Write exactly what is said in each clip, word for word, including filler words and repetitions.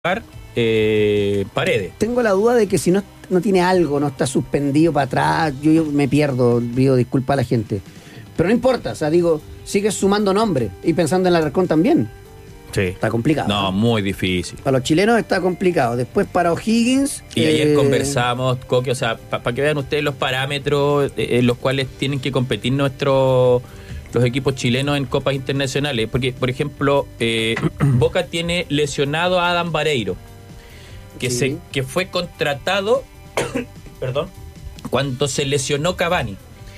Eh, Paredes. Tengo la duda de que si no, no tiene algo, no está suspendido para atrás, yo, yo me pierdo, pido disculpas a la gente. Pero no importa, o sea, digo, sigues sumando nombres y pensando en Alarcón también. Sí. Está complicado. No, ¿no? muy difícil. Para los chilenos está complicado. Después para O'Higgins. Y eh... ayer conversamos, Coque, o sea, para pa que vean ustedes los parámetros eh, en los cuales tienen que competir nuestros los equipos chilenos en copas internacionales. Porque, por ejemplo, eh, Boca tiene lesionado a Adam Vareiro, que, sí. se, que fue contratado perdón, cuando se lesionó Cavani.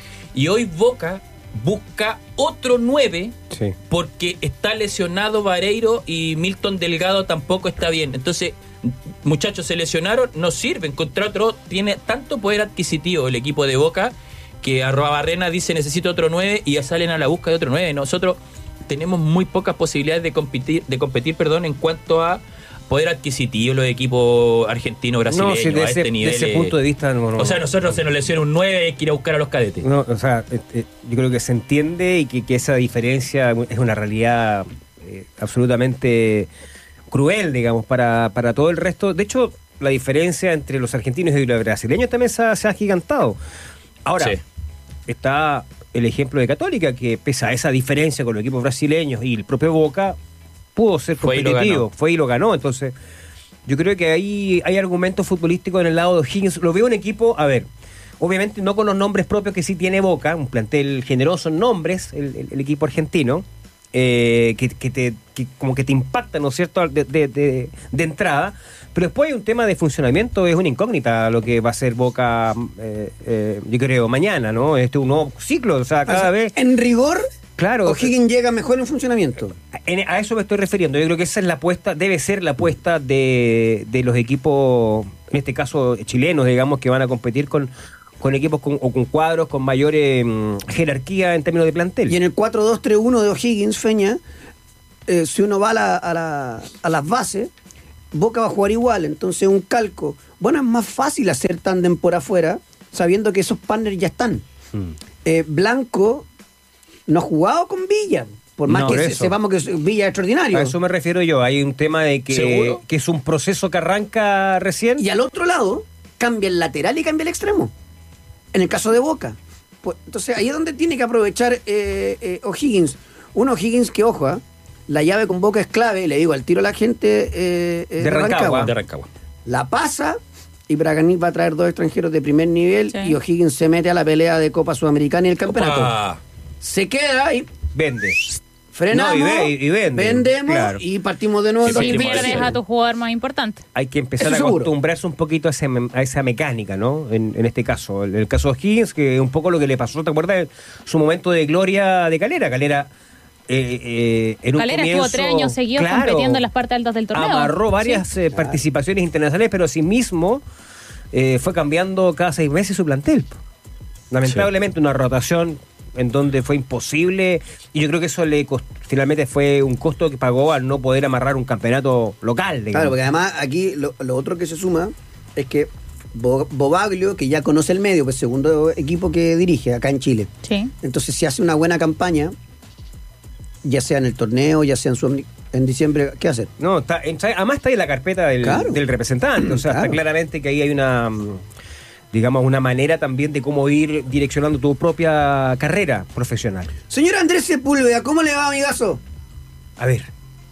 Y hoy Boca busca otro nueve, sí, porque está lesionado Vareiro y Milton Delgado tampoco está bien. Entonces, muchachos, se lesionaron, no sirven. Contra otro, tiene tanto poder adquisitivo el equipo de Boca que Arrobarrena dice necesito otro nueve y ya salen a la busca de otro nueve. Nosotros tenemos muy pocas posibilidades de competir, de competir perdón, en cuanto a poder adquisitivo los equipos argentinos, brasileños, no, si de a ese, este nivel. De ese punto de vista, no, no, o sea, nosotros no, se nos lesiona un nueve, hay que ir a buscar a los cadetes. No, o sea, eh, yo creo que se entiende y que, que esa diferencia es una realidad eh, absolutamente cruel, digamos, para, para todo el resto. De hecho, la diferencia entre los argentinos y los brasileños también se ha, se ha agigantado. Ahora, sí, está el ejemplo de Católica, que pese a esa diferencia con los equipos brasileños y el propio Boca, pudo ser competitivo, fue y lo ganó. Entonces, yo creo que ahí hay argumentos futbolísticos en el lado de O'Higgins. Lo veo un equipo, a ver, obviamente no con los nombres propios que sí tiene Boca, un plantel generoso en nombres, el, el, el equipo argentino, eh, que, que te que como que te impacta, ¿no es cierto?, de, de, de, de entrada. Pero después hay un tema de funcionamiento, es una incógnita lo que va a ser Boca, eh, eh, yo creo, mañana, ¿no? Este es un nuevo ciclo, o sea, cada o sea, vez... En rigor, claro, O'Higgins llega mejor en funcionamiento. En, a eso me estoy refiriendo. Yo creo que esa es la apuesta, debe ser la apuesta de, de los equipos, en este caso chilenos, digamos, que van a competir con, con equipos con, o con cuadros con mayor eh, jerarquía en términos de plantel. Y en el cuatro dos tres uno de O'Higgins, Feña, eh, si uno va a, la, a, la, a las bases, Boca va a jugar igual, entonces un calco. Bueno, es más fácil hacer tándem por afuera, sabiendo que esos partners ya están. Hmm. Eh, Blanco no ha jugado con Villa, por más no, que se, sepamos que Villa es extraordinario. A eso me refiero yo, hay un tema de que, que es un proceso que arranca recién. Y al otro lado, cambia el lateral y cambia el extremo, en el caso de Boca. Pues, entonces ahí es donde tiene que aprovechar eh, eh, O'Higgins. Un O'Higgins que, ojo, ¿eh? La llave con Boca es clave, le digo al tiro a la gente eh, eh, de, Rancagua, de Rancagua. La pasa y Braganil va a traer dos extranjeros de primer nivel, sí, y O'Higgins se mete a la pelea de Copa Sudamericana y el campeonato. Opa. Se queda y vende. Frenamos, no, y, ve, y vende, vendemos, claro, y partimos de nuevo. Sí, y pierdes a tu jugador más importante. Hay que empezar Eso a acostumbrarse seguro. un poquito a, ese, a esa mecánica, ¿no? En, en este caso, en el caso de O'Higgins, que un poco lo que le pasó, ¿te acuerdas? Su momento de gloria de Calera. Calera Eh, eh, en un Calera comienzo, estuvo tres años seguidos claro, compitiendo en las partes altas del torneo. Amarró varias sí. eh, participaciones internacionales, pero asimismo eh, fue cambiando cada seis meses su plantel. Lamentablemente sí. Una rotación en donde fue imposible, y yo creo que eso le cost- finalmente fue un costo que pagó al no poder amarrar un campeonato local, digamos. Claro, porque además aquí lo, lo otro que se suma es que Bobaglio, que ya conoce el medio, pues segundo equipo que dirige acá en Chile. Sí. Entonces, si hace una buena campaña, ya sea en el torneo, ya sea en, su, en diciembre, ¿qué hacer? No, está, además está ahí la carpeta del, claro. del representante, o sea, claro. Está claramente que ahí hay una, digamos, una manera también de cómo ir direccionando tu propia carrera profesional. Señor Andrés Sepúlveda, ¿cómo le va, amigazo? A ver.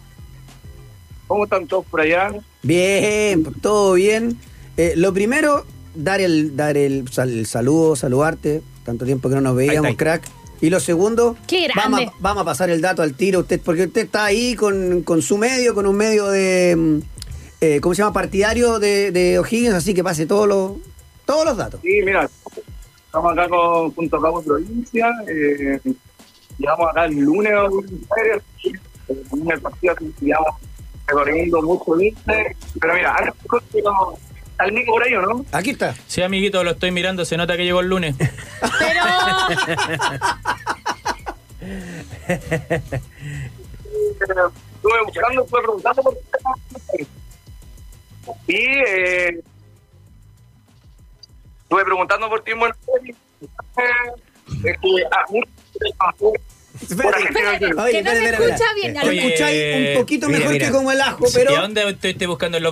¿Cómo están todos por allá? Bien, todo bien. Eh, lo primero, dar el, dar el, el saludo, saludarte, tanto tiempo que no nos veíamos, crack. Y lo segundo, vamos a, vamos a pasar el dato al tiro, usted, porque usted está ahí con, con su medio, con un medio de, eh, ¿cómo se llama? Partidario de, de O'Higgins, así que pase todos los todos los datos. Sí, mira, estamos acá con, junto a Cabo Provincia, eh, llegamos acá el lunes a Buenos Aires, el lunes el partido, digamos, recorriendo mucho viste, pero mira, ahora ¿está el Nico por ahí o no? Aquí está. Sí, amiguito, lo estoy mirando, se nota que llegó el lunes. Pero... Estuve buscando, estuve preguntando por qué. Y eh, estuve preguntando por ti en Buenos Aires. Es que a mí Oye, que no se escucha bien. Te escucháis un poquito mejor que como el ajo, pero... ¿Y a dónde estoy buscando en los